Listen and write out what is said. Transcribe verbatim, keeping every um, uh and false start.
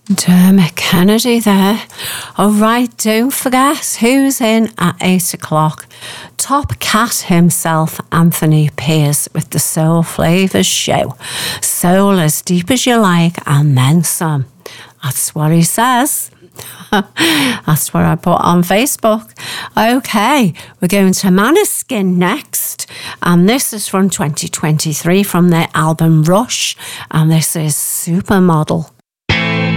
Dermot Kennedy there. All right, don't forget who's in at eight o'clock. Top Cat himself, Anthony Pierce, with the Soul Flavours show. Soul as deep as you like, and then some. That's what he says. That's what I put on Facebook. Okay, we're going to Maneskin next, and this is from twenty twenty-three from their album Rush, and this is Supermodel.